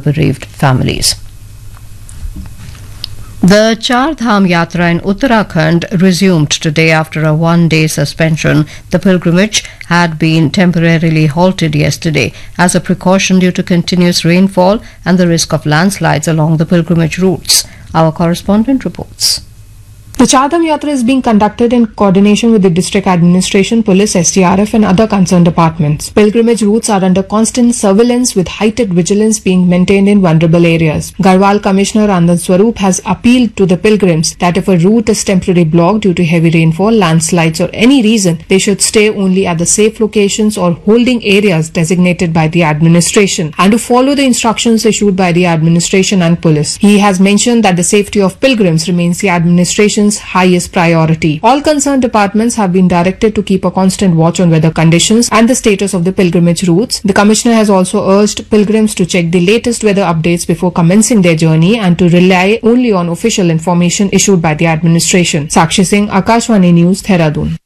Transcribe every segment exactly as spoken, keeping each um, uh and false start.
bereaved families. The Char Dham Yatra in Uttarakhand resumed today after a one-day suspension. The pilgrimage had been temporarily halted yesterday as a precaution due to continuous rainfall and the risk of landslides along the pilgrimage routes. Our correspondent reports. The Char Dham Yatra is being conducted in coordination with the district administration, police, S D R F and other concerned departments. Pilgrimage routes are under constant surveillance with heightened vigilance being maintained in vulnerable areas. Garhwal Commissioner Anand Swarup has appealed to the pilgrims that if a route is temporarily blocked due to heavy rainfall, landslides or any reason, they should stay only at the safe locations or holding areas designated by the administration and to follow the instructions issued by the administration and police. He has mentioned that the safety of pilgrims remains the administration's highest priority. All concerned departments have been directed to keep a constant watch on weather conditions and the status of the pilgrimage routes. The Commissioner has also urged pilgrims to check the latest weather updates before commencing their journey and to rely only on official information issued by the administration. Sakshi Singh, Akashvani News, Dehradun.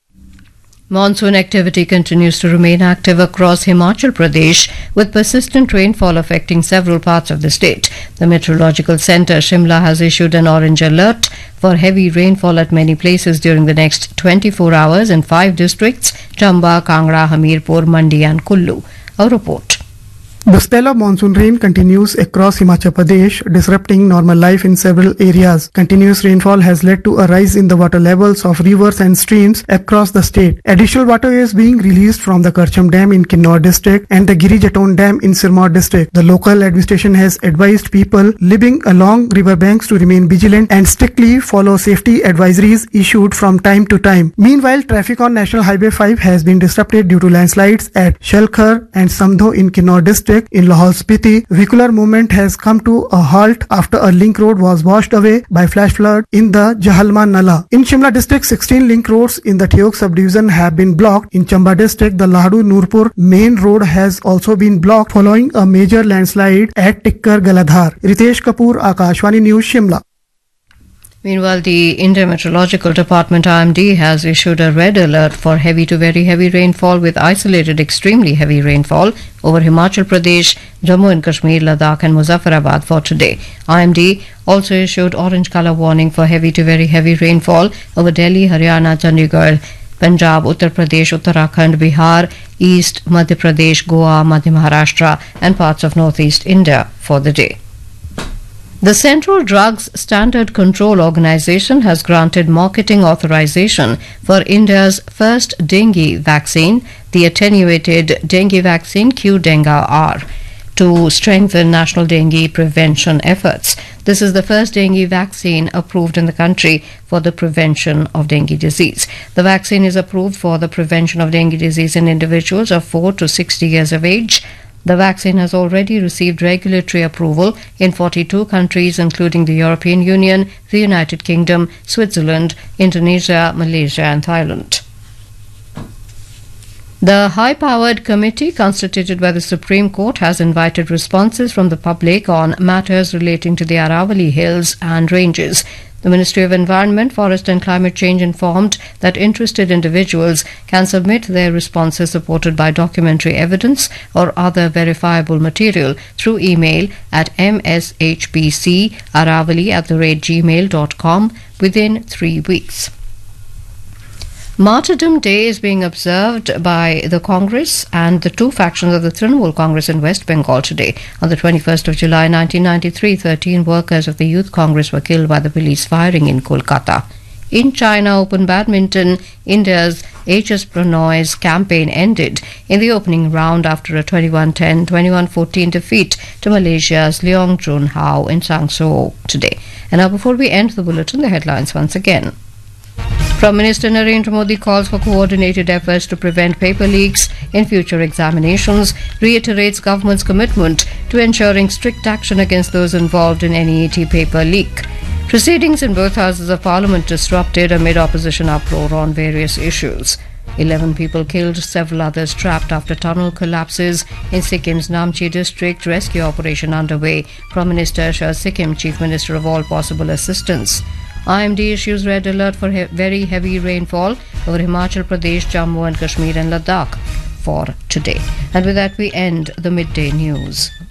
Monsoon activity continues to remain active across Himachal Pradesh, with persistent rainfall affecting several parts of the state. The Meteorological Centre, Shimla, has issued an orange alert for heavy rainfall at many places during the next twenty-four hours in five districts: Chamba, Kangra, Hamirpur, Mandi and Kullu. A report. The spell of monsoon rain continues across Himachal Pradesh, disrupting normal life in several areas. Continuous rainfall has led to a rise in the water levels of rivers and streams across the state. Additional water is being released from the Karcham Dam in Kinnaur district and the Giri Jaton Dam in Sirmaur district. The local administration has advised people living along river banks to remain vigilant and strictly follow safety advisories issued from time to time. Meanwhile, traffic on National Highway five has been disrupted due to landslides at Shalkhar and Samdho in Kinnaur district. In Lahaul Spiti, vehicular movement has come to a halt after a link road was washed away by flash flood in the Jahalma Nala. In Shimla district, sixteen link roads in the Theok subdivision have been blocked. In Chamba district, the Lahadu Nurpur main road has also been blocked following a major landslide at Tikkar Galadhar. Ritesh Kapoor, Akashvani News, Shimla. Meanwhile, the Indian Meteorological Department I M D has issued a red alert for heavy to very heavy rainfall with isolated extremely heavy rainfall over Himachal Pradesh, Jammu and Kashmir, Ladakh and Muzaffarabad for today. I M D also issued orange colour warning for heavy to very heavy rainfall over Delhi, Haryana, Chandigarh, Punjab, Uttar Pradesh, Uttarakhand, Bihar, East Madhya Pradesh, Goa, Madhya Maharashtra and parts of northeast India for the day. The Central Drugs Standard Control Organization has granted marketing authorization for India's first dengue vaccine, the attenuated dengue vaccine Q-Denga-R, to strengthen national dengue prevention efforts. This is the first dengue vaccine approved in the country for the prevention of dengue disease. The vaccine is approved for the prevention of dengue disease in individuals of four to sixty years of age. The vaccine has already received regulatory approval in forty-two countries, including the European Union, the United Kingdom, Switzerland, Indonesia, Malaysia and Thailand. The high-powered committee constituted by the Supreme Court has invited responses from the public on matters relating to the Aravalli Hills and Ranges. The Ministry of Environment, Forest and Climate Change informed that interested individuals can submit their responses supported by documentary evidence or other verifiable material through email at m s h p c aravalli at the rate gmail dot com within three weeks. Martyrdom Day is being observed by the Congress and the two factions of the Trinamool Congress in West Bengal today. On the twenty-first of July nineteen ninety-three, thirteen workers of the Youth Congress were killed by the police firing in Kolkata. In China Open Badminton, India's H S Pranoy's campaign ended in the opening round after a twenty-one ten, twenty-one fourteen defeat to Malaysia's Leong Chun Hao in Changsha today. And now before we end the bulletin, the headlines once again. Prime Minister Narendra Modi calls for coordinated efforts to prevent paper leaks in future examinations, reiterates government's commitment to ensuring strict action against those involved in N E A T paper leak. Proceedings in both houses of parliament disrupted amid opposition uproar on various issues. Eleven people killed, several others trapped after tunnel collapses in Sikkim's Namche district. Rescue operation underway. Prime Minister assures Sikkim Chief Minister of all possible assistance. I M D issues red alert for he- very heavy rainfall over Himachal Pradesh, Jammu and Kashmir and Ladakh for today. And with that we end the midday news.